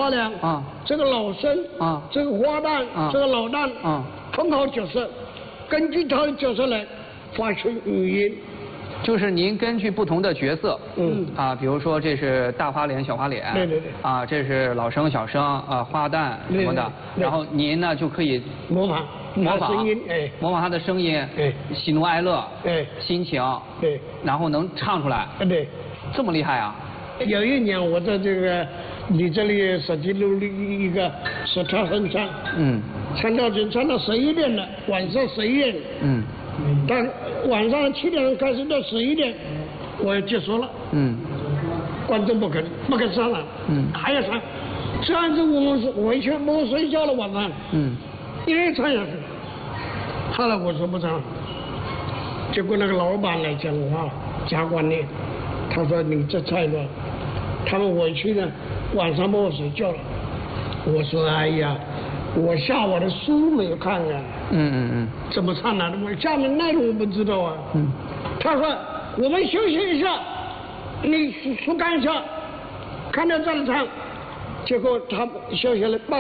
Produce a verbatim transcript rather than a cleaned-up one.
话呢， 啊， 这个老生啊， 这个花旦， 啊， 这个老旦， 啊， 很好角色，根据他的角色来发出语音。 就是您根据不同的角色， 嗯啊，比如说这是大花脸、小花脸， 对对对， 啊，这是老生、小生，啊，花旦什么的，然后您呢就可以模仿模仿声音，哎， 模仿他的声音， 哎， 喜怒哀乐， 哎， 心情， 对， 然后能唱出来， 对， 这么厉害啊！ 有一年我在这个你这里手机录了一个说唱哼唱， 嗯， 唱到就唱到十一点了，晚上十一点， 嗯， 但晚上七点开始到十一点，我要结束了， 嗯， 观众不肯不肯上了， 嗯， 还要唱，这样子我们回去不睡觉了晚上， 嗯， 一直唱下去，后来我说不唱，结果那个老板来讲话，家管的，他说你这菜吧，他们回去呢，晚上不睡觉了。我说哎呀，我下午的书没有看啊。 嗯嗯嗯。 怎么唱呢？我下面内容我不知道啊。 嗯。 他说我们休息一下，你书看一下，看到这里唱，结果他休息了半。